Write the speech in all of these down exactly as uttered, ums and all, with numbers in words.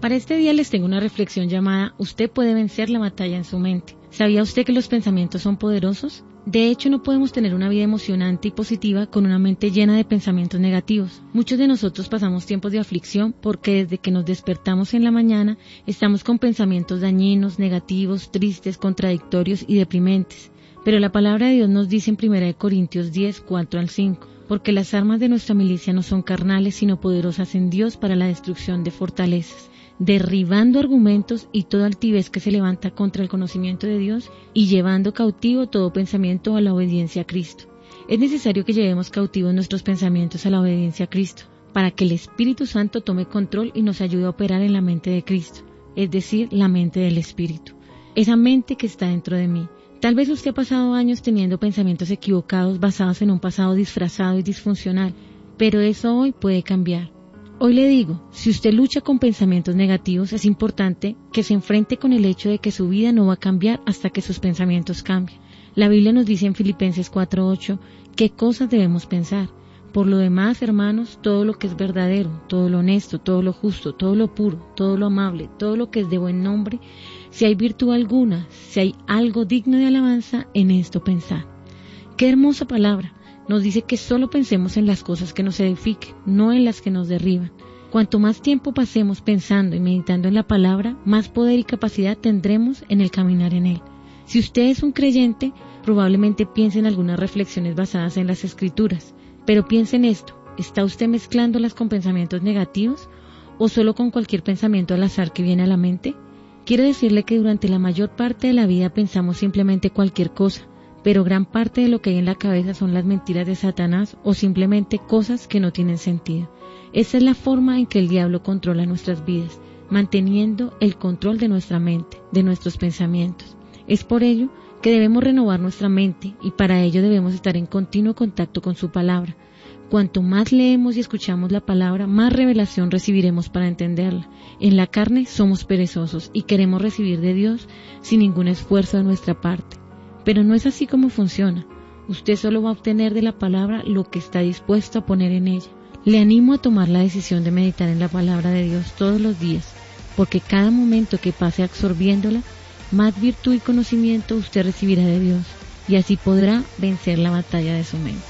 Para este día les tengo una reflexión llamada Usted puede vencer la batalla en su mente. ¿Sabía usted que los pensamientos son poderosos? De hecho, no podemos tener una vida emocionante y positiva con una mente llena de pensamientos negativos. Muchos de nosotros pasamos tiempos de aflicción porque desde que nos despertamos en la mañana estamos con pensamientos dañinos, negativos, tristes, contradictorios y deprimentes. Pero la palabra de Dios nos dice en primera de Corintios diez, cuatro al cinco, porque las armas de nuestra milicia no son carnales sino poderosas en Dios para la destrucción de fortalezas, derribando argumentos y toda altivez que se levanta contra el conocimiento de Dios y llevando cautivo todo pensamiento a la obediencia a Cristo. Es necesario que llevemos cautivos nuestros pensamientos a la obediencia a Cristo, para que el Espíritu Santo tome control y nos ayude a operar en la mente de Cristo, es decir, la mente del Espíritu, esa mente que está dentro de mí. Tal vez usted ha pasado años teniendo pensamientos equivocados basados en un pasado disfrazado y disfuncional, pero eso hoy puede cambiar. Hoy le digo, si usted lucha con pensamientos negativos, es importante que se enfrente con el hecho de que su vida no va a cambiar hasta que sus pensamientos cambien. La Biblia nos dice en Filipenses cuatro ocho qué cosas debemos pensar. Por lo demás, hermanos, todo lo que es verdadero, todo lo honesto, todo lo justo, todo lo puro, todo lo amable, todo lo que es de buen nombre, si hay virtud alguna, si hay algo digno de alabanza, en esto pensad. ¡Qué hermosa palabra! Nos dice que solo pensemos en las cosas que nos edifiquen, no en las que nos derriban. Cuanto más tiempo pasemos pensando y meditando en la palabra, más poder y capacidad tendremos en el caminar en él. Si usted es un creyente, probablemente piense en algunas reflexiones basadas en las Escrituras. Pero piense en esto, ¿está usted mezclándolas con pensamientos negativos o solo con cualquier pensamiento al azar que viene a la mente? Quiero decirle que durante la mayor parte de la vida pensamos simplemente cualquier cosa, pero gran parte de lo que hay en la cabeza son las mentiras de Satanás o simplemente cosas que no tienen sentido. Esa es la forma en que el diablo controla nuestras vidas, manteniendo el control de nuestra mente, de nuestros pensamientos. Es por ello que debemos renovar nuestra mente y para ello debemos estar en continuo contacto con su palabra. Cuanto más leemos y escuchamos la palabra, más revelación recibiremos para entenderla. En la carne somos perezosos y queremos recibir de Dios sin ningún esfuerzo de nuestra parte. Pero no es así como funciona. Usted solo va a obtener de la palabra lo que está dispuesto a poner en ella. Le animo a tomar la decisión de meditar en la palabra de Dios todos los días, porque cada momento que pase absorbiéndola, más virtud y conocimiento usted recibirá de Dios, y así podrá vencer la batalla de su mente.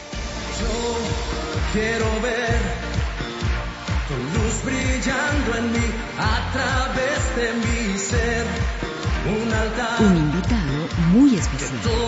Yo quiero ver tu luz brillando en mí, a través de mi ser, un altar. Un invitado muy especial.